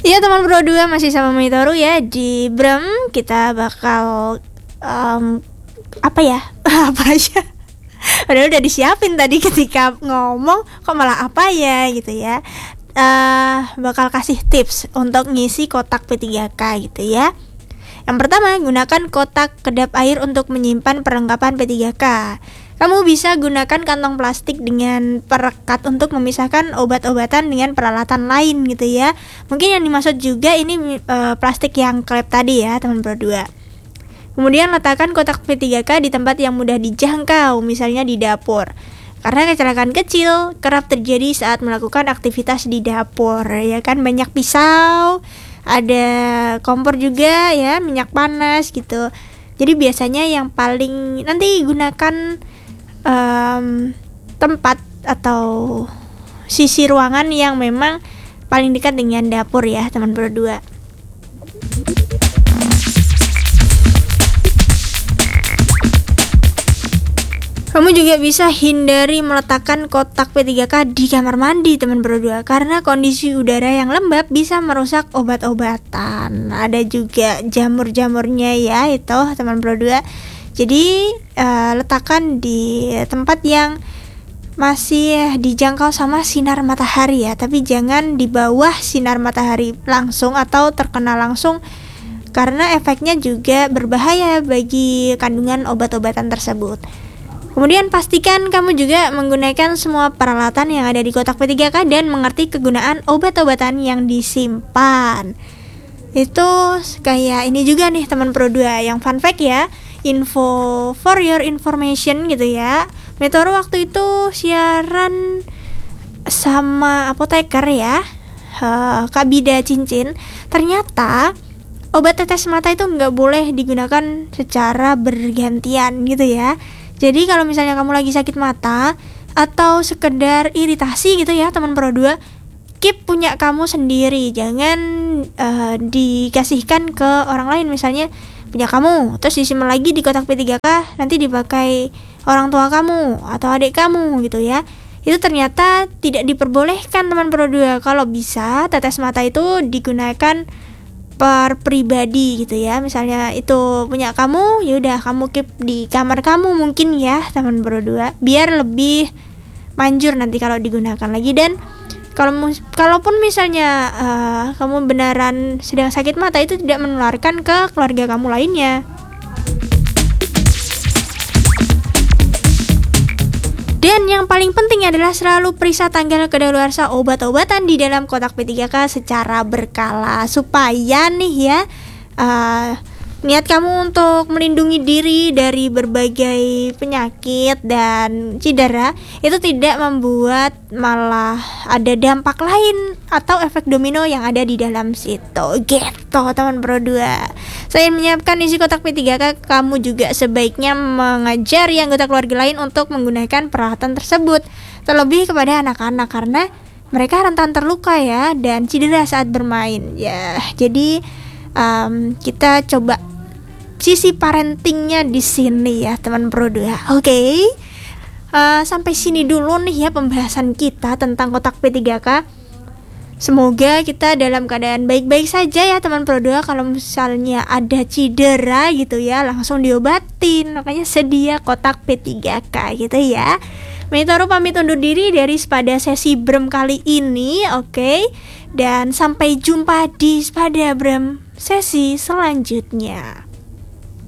Iya teman Pro 2, masih sama Mitoru ya. Di Brem kita bakal apa ya? Apa aja. Padahal udah disiapin tadi ketika ngomong, kok malah apa ya gitu ya. Bakal kasih tips untuk ngisi kotak P3K gitu ya. Yang pertama, gunakan kotak kedap air untuk menyimpan perlengkapan P3K. Kamu bisa gunakan kantong plastik dengan perekat untuk memisahkan obat-obatan dengan peralatan lain gitu ya. Mungkin yang dimaksud juga ini plastik yang klep tadi ya teman Pro 2. Kemudian letakkan kotak P3K di tempat yang mudah dijangkau, misalnya di dapur. Karena kecelakaan kecil kerap terjadi saat melakukan aktivitas di dapur, ya kan, banyak pisau, ada kompor juga ya, minyak panas gitu. Jadi biasanya yang paling nanti gunakan tempat atau sisi ruangan yang memang paling dekat dengan dapur ya teman Pro 2. Kamu juga bisa hindari meletakkan kotak P3K di kamar mandi teman Pro 2, karena kondisi udara yang lembab bisa merusak obat-obatan. Ada juga jamur-jamurnya ya itu teman Pro 2. Jadi letakkan di tempat yang masih dijangkau sama sinar matahari ya, tapi jangan di bawah sinar matahari langsung atau terkena langsung, karena efeknya juga berbahaya bagi kandungan obat-obatan tersebut. Kemudian pastikan kamu juga menggunakan semua peralatan yang ada di kotak P3K dan mengerti kegunaan obat-obatan yang disimpan. Itu kayak ini juga nih teman Pro 2, yang fun fact ya, info for your information gitu ya. Mitoru waktu itu siaran sama apoteker ya, Kak Bida Cincin. Ternyata obat tetes mata itu nggak boleh digunakan secara bergantian gitu ya. Jadi kalau misalnya kamu lagi sakit mata atau sekedar iritasi gitu ya teman Pro 2, keep punya kamu sendiri, jangan dikasihkan ke orang lain. Misalnya punya kamu terus disimpan lagi di kotak P3K, nanti dipakai orang tua kamu atau adik kamu gitu ya. Itu ternyata tidak diperbolehkan teman Pro 2. Kalau bisa tetes mata itu digunakan per pribadi gitu ya. Misalnya itu punya kamu, yaudah kamu keep di kamar kamu mungkin ya teman Pro 2, biar lebih manjur nanti kalau digunakan lagi. Dan kalaupun misalnya kamu beneran sedang sakit mata, itu tidak menularkan ke keluarga kamu lainnya. Dan yang paling penting adalah selalu periksa tanggal kadaluarsa obat-obatan di dalam kotak P3K secara berkala, supaya nih ya niat kamu untuk melindungi diri dari berbagai penyakit dan cedera itu tidak membuat malah ada dampak lain atau efek domino yang ada di dalam situ gitu teman Pro 2. Selain menyiapkan isi kotak P3K, kamu juga sebaiknya mengajari anggota keluarga lain untuk menggunakan peralatan tersebut, terlebih kepada anak-anak karena mereka rentan terluka ya dan cedera saat bermain ya. Jadi kita coba sisi parentingnya di sini ya teman Pro 2. Oke. Sampai sini dulu nih ya pembahasan kita tentang kotak P3K. Semoga kita dalam keadaan baik-baik saja ya teman Pro 2. Kalau misalnya ada cedera gitu ya, langsung diobatin. Makanya sedia kotak P3K gitu ya. Mitoru pamit undur diri dari pada sesi Brem kali ini. Oke. Dan sampai jumpa di pada Brem sesi selanjutnya.